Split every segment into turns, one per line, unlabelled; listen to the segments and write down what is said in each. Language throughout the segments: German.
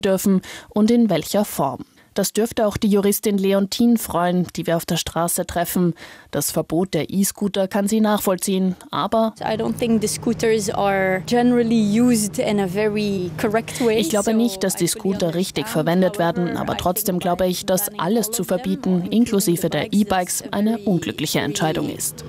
dürfen und in welcher Form. Das dürfte auch die Juristin Leontine freuen, die wir auf der Straße treffen. Das Verbot der E-Scooter kann sie nachvollziehen, aber ich glaube nicht, dass die Scooter richtig verwendet werden, aber trotzdem glaube ich, dass alles zu verbieten, inklusive der E-Bikes, eine unglückliche Entscheidung ist.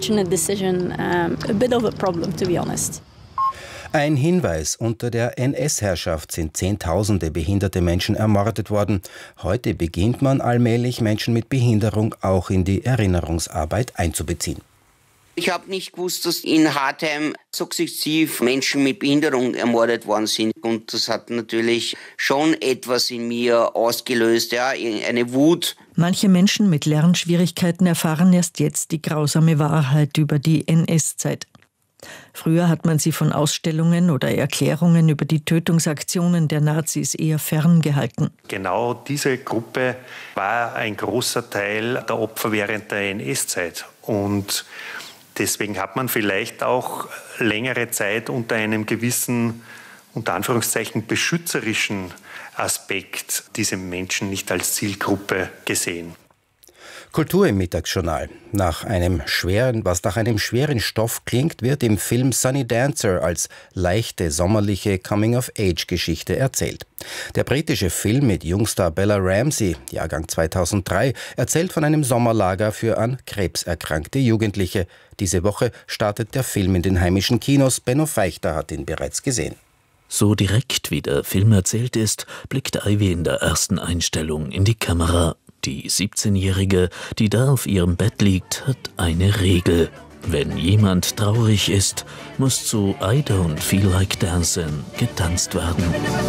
Ein Hinweis: Unter der NS-Herrschaft sind Zehntausende behinderte Menschen ermordet worden. Heute beginnt man allmählich, Menschen mit Behinderung auch in die Erinnerungsarbeit einzubeziehen.
Ich habe nicht gewusst, dass in Hartheim sukzessiv Menschen mit Behinderung ermordet worden sind. Und das hat natürlich schon etwas in mir ausgelöst, ja, eine Wut.
Manche Menschen mit Lernschwierigkeiten erfahren erst jetzt die grausame Wahrheit über die NS-Zeit. Früher hat man sie von Ausstellungen oder Erklärungen über die Tötungsaktionen der Nazis eher ferngehalten.
Genau diese Gruppe war ein großer Teil der Opfer während der NS-Zeit. Und deswegen hat man vielleicht auch längere Zeit unter einem gewissen, unter Anführungszeichen, beschützerischen Aspekt diese Menschen nicht als Zielgruppe gesehen.
Kultur im Mittagsjournal. Was nach einem schweren Stoff klingt, wird im Film Sunny Dancer als leichte, sommerliche Coming-of-Age-Geschichte erzählt. Der britische Film mit Jungstar Bella Ramsey, Jahrgang 2003, erzählt von einem Sommerlager für an Krebs erkrankte Jugendliche. Diese Woche startet der Film in den heimischen Kinos. Benno Feichter hat ihn bereits gesehen.
So direkt wie der Film erzählt ist, blickt Ivy in der ersten Einstellung in die Kamera. Die 17-Jährige, die da auf ihrem Bett liegt, hat eine Regel. Wenn jemand traurig ist, muss zu I Don't Feel Like Dancing getanzt werden.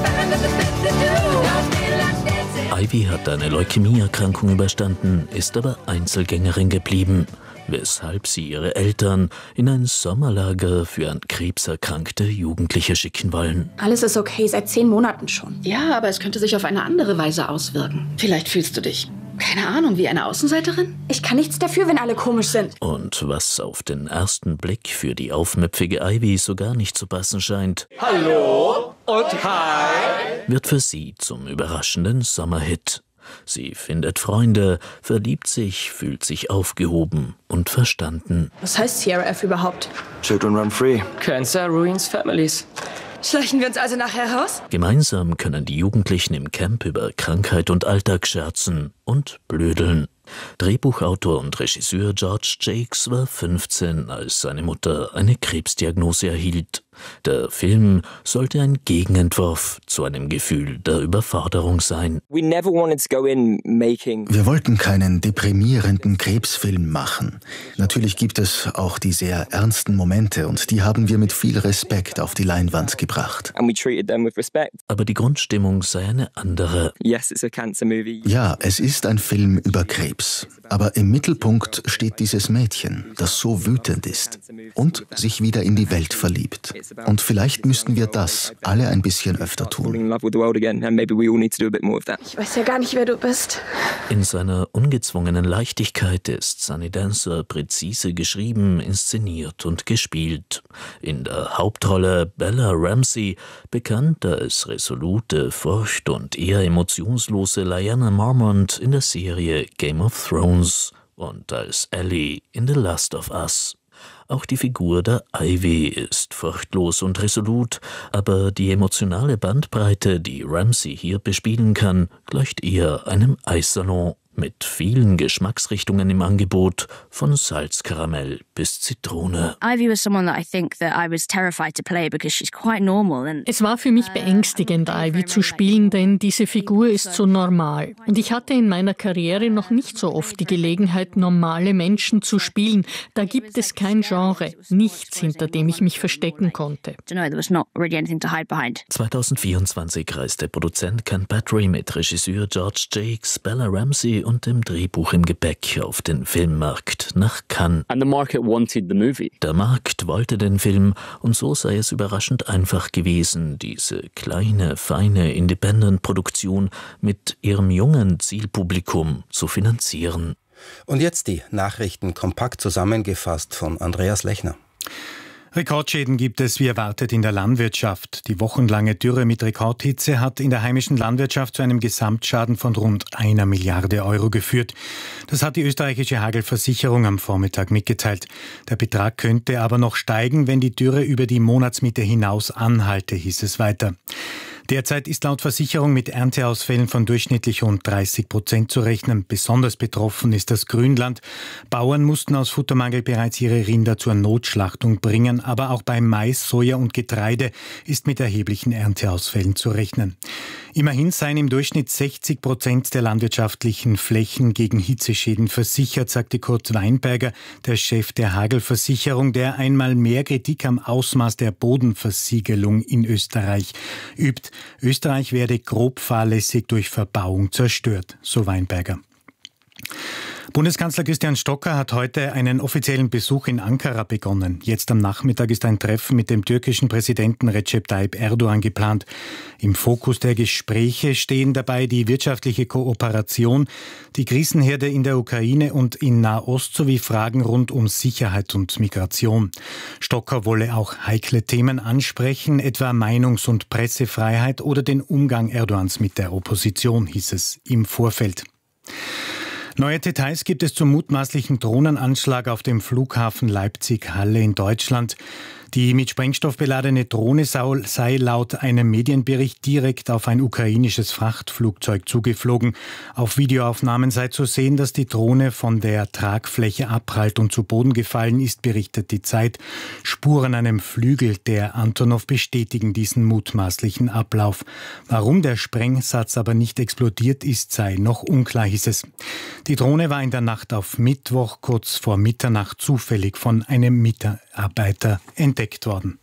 Ivy hat eine Leukämieerkrankung überstanden, ist aber Einzelgängerin geblieben, weshalb sie ihre Eltern in ein Sommerlager für an Krebs erkrankte Jugendliche schicken wollen.
Alles ist okay, seit 10 Monaten schon.
Ja, aber es könnte sich auf eine andere Weise auswirken. Vielleicht fühlst du dich, keine Ahnung, wie eine Außenseiterin?
Ich kann nichts dafür, wenn alle komisch sind.
Und was auf den ersten Blick für die aufmüpfige Ivy so gar nicht zu passen scheint,
Hallo und Hi,
wird für sie zum überraschenden Sommerhit. Sie findet Freunde, verliebt sich, fühlt sich aufgehoben und verstanden.
Was heißt CRF überhaupt?
Children run free. Cancer ruins families.
Schleichen wir uns also nachher raus?
Gemeinsam können die Jugendlichen im Camp über Krankheit und Alltag scherzen und blödeln. Drehbuchautor und Regisseur George Jakes war 15, als seine Mutter eine Krebsdiagnose erhielt. Der Film sollte ein Gegenentwurf zu einem Gefühl der Überforderung sein.
Wir
wollten keinen deprimierenden Krebsfilm machen. Natürlich gibt es auch die sehr ernsten Momente und die haben wir mit viel Respekt auf die Leinwand gebracht.
Aber die Grundstimmung sei eine andere.
Ja, es ist ein Film über Krebs. Aber im Mittelpunkt steht dieses Mädchen, das so wütend ist und sich wieder in die Welt verliebt. Und vielleicht müssten wir das alle ein bisschen öfter tun.
Ich weiß ja gar nicht, wer du bist.
In seiner ungezwungenen Leichtigkeit ist Sunny Dancer präzise geschrieben, inszeniert und gespielt. In der Hauptrolle Bella Ramsey, bekannt als resolute, furcht- und eher emotionslose Lyanna Mormont in der Serie Game of Thrones und als Ellie in The Last of Us. Auch die Figur der Ivy ist furchtlos und resolut, aber die emotionale Bandbreite, die Ramsey hier bespielen kann, gleicht eher einem Eissalon mit vielen Geschmacksrichtungen im Angebot, von Salzkaramell bis Zitrone.
Es war für mich beängstigend, Ivy zu spielen, denn diese Figur ist so normal. Und ich hatte in meiner Karriere noch nicht so oft die Gelegenheit, normale Menschen zu spielen. Da gibt es kein Genre, nichts, hinter dem ich mich verstecken konnte.
2024 reiste Produzent Ken Patry mit Regisseur George Jakes, Bella Ramsey und dem Drehbuch im Gepäck auf den Filmmarkt nach Cannes. Der Markt wollte den Film und so sei es überraschend einfach gewesen, diese kleine, feine Independent-Produktion mit ihrem jungen Zielpublikum zu finanzieren.
Und jetzt die Nachrichten kompakt zusammengefasst von Andreas Lechner.
Rekordschäden gibt es wie erwartet in der Landwirtschaft. Die wochenlange Dürre mit Rekordhitze hat in der heimischen Landwirtschaft zu einem Gesamtschaden von rund 1 Milliarde Euro geführt. Das hat die österreichische Hagelversicherung am Vormittag mitgeteilt. Der Betrag könnte aber noch steigen, wenn die Dürre über die Monatsmitte hinaus anhalte, hieß es weiter. Derzeit ist laut Versicherung mit Ernteausfällen von durchschnittlich rund 30% zu rechnen. Besonders betroffen ist das Grünland. Bauern mussten aus Futtermangel bereits ihre Rinder zur Notschlachtung bringen, aber auch bei Mais, Soja und Getreide ist mit erheblichen Ernteausfällen zu rechnen. Immerhin seien im Durchschnitt 60% der landwirtschaftlichen Flächen gegen Hitzeschäden versichert, sagte Kurt Weinberger, der Chef der Hagelversicherung, der einmal mehr Kritik am Ausmaß der Bodenversiegelung in Österreich übt. Österreich werde grob fahrlässig durch Verbauung zerstört, so Weinberger. Bundeskanzler Christian Stocker hat heute einen offiziellen Besuch in Ankara begonnen. Jetzt am Nachmittag ist ein Treffen mit dem türkischen Präsidenten Recep Tayyip Erdogan geplant. Im Fokus der Gespräche stehen dabei die wirtschaftliche Kooperation, die Krisenherde in der Ukraine und in Nahost sowie Fragen rund um Sicherheit und Migration. Stocker wolle auch heikle Themen ansprechen, etwa Meinungs- und Pressefreiheit oder den Umgang Erdogans mit der Opposition, hieß es im Vorfeld. Neue Details gibt es zum mutmaßlichen Drohnenanschlag auf dem Flughafen Leipzig-Halle in Deutschland. Die mit Sprengstoff beladene Drohne sei laut einem Medienbericht direkt auf ein ukrainisches Frachtflugzeug zugeflogen. Auf Videoaufnahmen sei zu sehen, dass die Drohne von der Tragfläche abprallt und zu Boden gefallen ist, berichtet die Zeit. Spuren an einem Flügel der Antonov bestätigen diesen mutmaßlichen Ablauf. Warum der Sprengsatz aber nicht explodiert ist, sei noch unklar, hieß es. Die Drohne war in der Nacht auf Mittwoch kurz vor Mitternacht zufällig von einem Mitarbeiter entdeckt worden.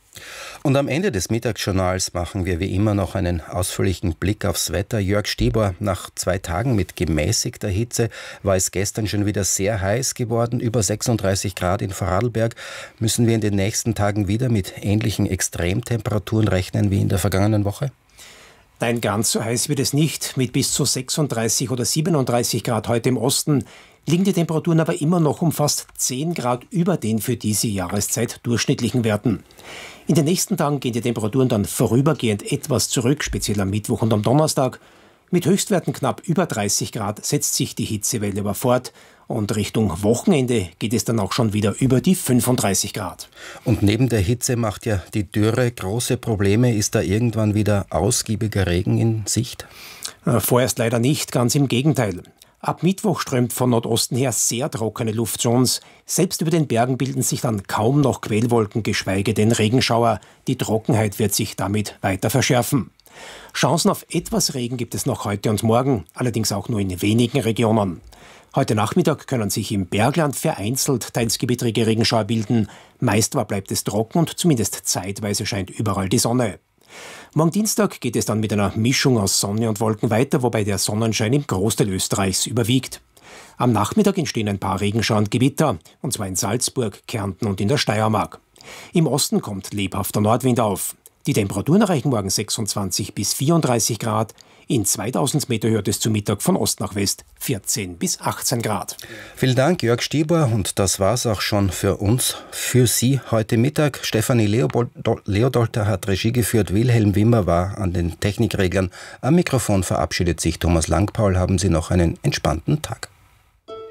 Und am Ende des Mittagsjournals machen wir wie immer noch einen ausführlichen Blick aufs Wetter. Jörg Stieber, nach 2 Tagen mit gemäßigter Hitze war es gestern schon wieder sehr heiß geworden, über 36 Grad in Vorarlberg. Müssen wir in den nächsten Tagen wieder mit ähnlichen Extremtemperaturen rechnen wie in der vergangenen Woche?
Nein, ganz so heiß wird es nicht. Mit bis zu 36 oder 37 Grad heute im Osten liegen die Temperaturen aber immer noch um fast 10 Grad über den für diese Jahreszeit durchschnittlichen Werten. In den nächsten Tagen gehen die Temperaturen dann vorübergehend etwas zurück, speziell am Mittwoch und am Donnerstag. Mit Höchstwerten knapp über 30 Grad setzt sich die Hitzewelle aber fort. Und Richtung Wochenende geht es dann auch schon wieder über die 35 Grad.
Und neben der Hitze macht ja die Dürre große Probleme. Ist da irgendwann wieder ausgiebiger Regen in Sicht?
Vorerst leider nicht, ganz im Gegenteil. Ab Mittwoch strömt von Nordosten her sehr trockene Luft zu uns. Selbst über den Bergen bilden sich dann kaum noch Quellwolken, geschweige denn Regenschauer. Die Trockenheit wird sich damit weiter verschärfen. Chancen auf etwas Regen gibt es noch heute und morgen, allerdings auch nur in wenigen Regionen. Heute Nachmittag können sich im Bergland vereinzelt teils gewittrige Regenschauer bilden. Meist aber bleibt es trocken und zumindest zeitweise scheint überall die Sonne. Morgen Dienstag geht es dann mit einer Mischung aus Sonne und Wolken weiter, wobei der Sonnenschein im Großteil Österreichs überwiegt. Am Nachmittag entstehen ein paar Regenschauer und Gewitter, und zwar in Salzburg, Kärnten und in der Steiermark. Im Osten kommt lebhafter Nordwind auf. Die Temperaturen erreichen morgen 26 bis 34 Grad. In 2000 Meter hört es zu Mittag von Ost nach West 14 bis 18 Grad.
Vielen Dank, Jörg Stieber. Und das war's auch schon für uns, für Sie heute Mittag. Stefanie Leodolter hat Regie geführt. Wilhelm Wimmer war an den Technikreglern. Am Mikrofon verabschiedet sich Thomas Langpaul. Haben Sie noch einen entspannten Tag.